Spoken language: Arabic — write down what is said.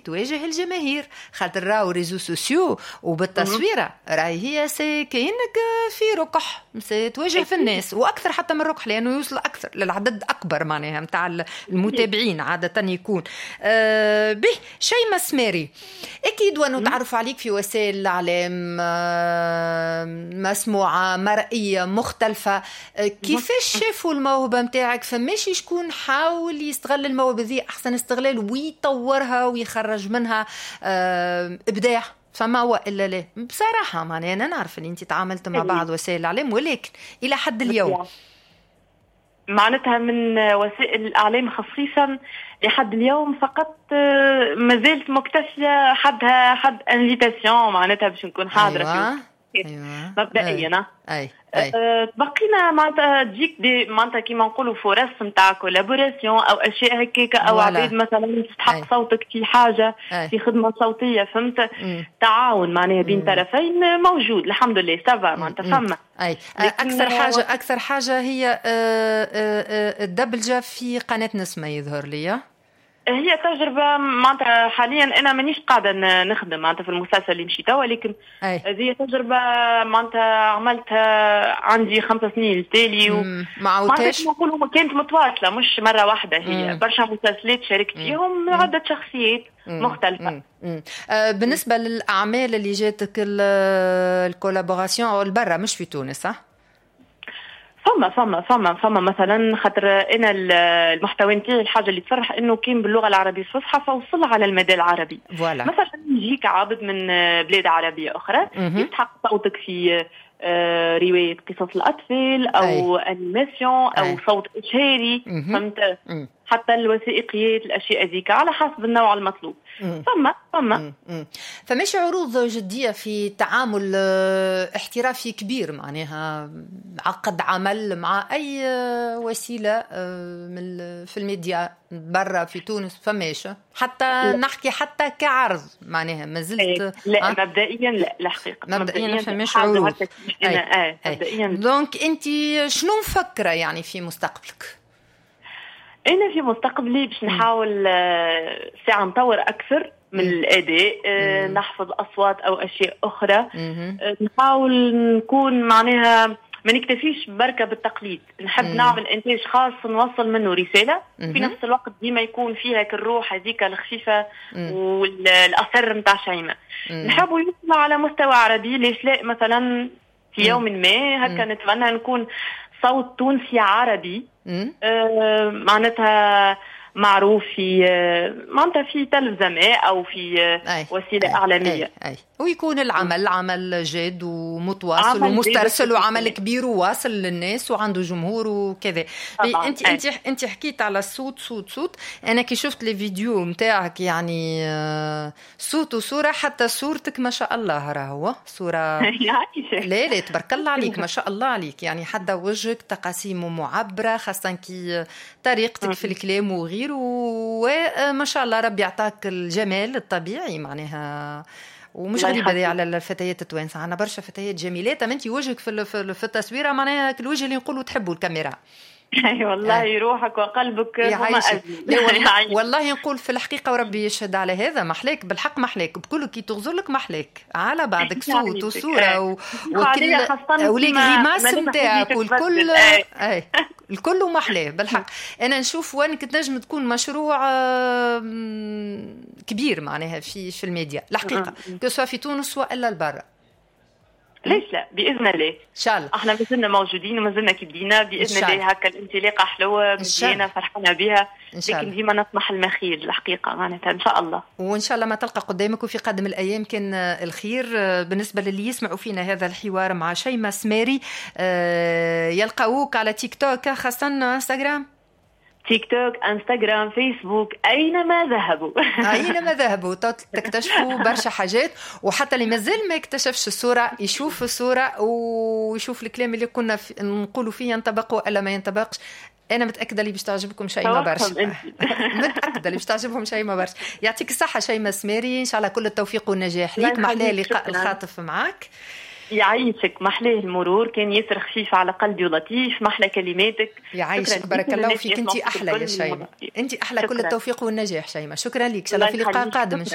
تواجه الجماهير، خاطر راهو ريزو سوسيو وبالتصويره راهي هي كأنك في رقح تواجه في الناس، واكثر حتى من رقح لانه يوصل اكثر للعدد اكبر معناها نتاع المتابعين عاده يكون. به شيماء سماري، اكيد وانه تعرف عليك في وسائل الاعلام مسموعه مرئيه مختلفه، كيفاش شافوا الموهبه نتاعك؟ فماشي شكون حاول يستغل الموهبه ذي احسن استغلال ويطورها ويخرج منها ابداع، فما هو الا لا بصراحه معناها انا نعرف ان انت تعاملت مع بعض وسائل الاعلام، ولكن الى حد اليوم معناتها من وسائل الإعلام خصيصا لحد اليوم فقط ما زلت مكتفية حد انفيتاسيون معناتها باش نكون حاضرة. أيوة. مبدئيا أي. بقينا معناتها تجيك معناتها كيما نقولوا فرص نتاع كولابوراسيون او اشياء هكاك او عباد مثلا تستحق صوتك في حاجه في خدمه صوتيه، فهمت؟ تعاون معناها بين طرفين موجود الحمد لله سافا معناتها فما. اكثر حاجه هي الدبلجه في قناه نسمه يظهر لي. هي تجربة معناتها حاليا أنا مانيش قاعدة نخدم معناتها في المسلسل اللي مشيت توا، ولكن هذه تجربة معناتها عملتها عندي 5 سنين التالي معاوتاش نقولوا كانت متواصلة مش مرة واحدة، هي برشا مسلسلات شاركت فيهم عدة شخصيات مختلفة. بالنسبة للأعمال اللي جاتك الكولابوراسيون البرة مش في تونس صح؟ فما مثلا خاطر انا المحتوى نتاعي الحاجه اللي تفرح انه كان باللغه العربيه الفصحى فوصل على المدى العربي. مثلا يجيك عابد من بلاد عربيه اخرى يستحق صوتك في روايه قصص الاطفال او انيماسيون او صوت اشهاري، فهمت؟ حتى الوثائقيات الاشياء ذيك على حسب النوع المطلوب. فماشي عروض جديه في تعامل احترافي كبير معناها عقد عمل مع اي وسيله في الميديا برا في تونس فماش حتى نحكي حتى كعرض معناها ما زلت لا مبدئيا لا الحقيقه مبدئيا فماش عروض. مبدئيا دونك انت شنو مفكره يعني في مستقبلك؟ أنا في مستقبلي باش نحاول ساعة نطور أكثر من الأداء، نحفظ أصوات أو أشياء أخرى، نحاول نكون معناها ما نكتفيش بركة بالتقليد، نحب نعمل إنتاج خاص نوصل منه رسالة في نفس الوقت ديما يكون فيها الروح هذيك الخفيفة والأثر متاع شيماء. نحبوا يوصل على مستوى عربي، ليش لا مثلا في يوم ما هكا نتمنى نكون صوت تونسي عربي معناتها معروف في معناتها في تلفزة أو في وسيلة إعلامية. ويكون العمل عمل جاد ومتواصل ومسترسل وعمل كبير وواصل للناس وعنده جمهور وكذا. انت حكيت على صوت انا كي شفت لي فيديو نتاعك يعني صوت وصوره، حتى صورتك ما شاء الله راهو صوره لا تبارك الله عليك ما شاء الله عليك، يعني حتى وجهك تقاسيمه معبره خاصه كي طريقتك في الكلام وغيره، وما شاء الله ربي يعطاك الجمال الطبيعي معناها. ومش غريبة على الفتيات التوانسة، عنا برشا فتيات جميلات، انت وجهك في التصويرة معناها الوجه اللي نقولوا تحبوا الكاميرا. اي والله روحك وقلبك هما والله نقول في الحقيقة وربي يشهد على هذا، محليك بالحق محليك بكل كي تغزر لك محليك على بعضك صوت وصورة وليك غيماس نتاعك والكل الكل محلاه بالحق. انا نشوف وين كنت نجم تكون مشروع كبير معناها في الميديا الحقيقة كسوا في تونس والا البرة. ليش لا بإذن الله إن شاء الله. احنا مازلنا موجودين ومازلنا كبدينا بإذن الله. هكا الانطلاقة حلوة مزيانة فرحانة بها، لكن ديما نطمح المخير الحقيقة معناتها إن شاء الله. وإن شاء الله ما تلقى قدامك وفي قادم الأيام كان الخير. بالنسبة للي يسمعوا فينا هذا الحوار مع شيماء سماري، يلقاوك على تيك توك خاصة انستغرام، تيك توك، انستغرام، فيسبوك، اينما ذهبوا تكتشفوا برشا حاجات. وحتى اللي مازال ما يكتشفش الصورة يشوف الصورة ويشوف الكلام اللي كنا نقولوا فيه ينطبق ولا ما ينطبقش. انا متاكده اللي باش تعجبكم شيماء برشا متاكده اللي باش تعجبهم شيماء برشا. يعطيك الصحه شيماء سماري، ان شاء الله كل التوفيق والنجاح ليك. محلاه لقاء الخاطف معك. يعيشك، محلاه المرور كان ياسر خفيف على قلبي ولطيف، محلى كلماتك. يعيشك بارك الله فيك، انت احلى يا شيماء، انت احلى. كل التوفيق والنجاح شيماء، شكرا لك. ان شاء الله في لقاء قادم.